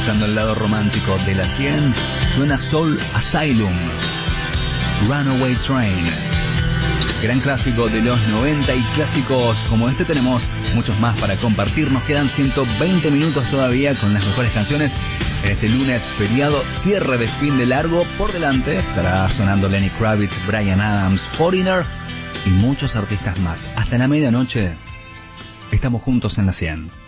escuchando el lado romántico de la 100. Suena Soul Asylum, Runaway Train. Gran clásico de los 90, y clásicos como este tenemos muchos más para compartir. Nos quedan 120 minutos todavía con las mejores canciones. En este lunes feriado, cierre de fin de largo, por delante estará sonando Lenny Kravitz, Bryan Adams, Foreigner y muchos artistas más. Hasta la medianoche estamos juntos en la 100.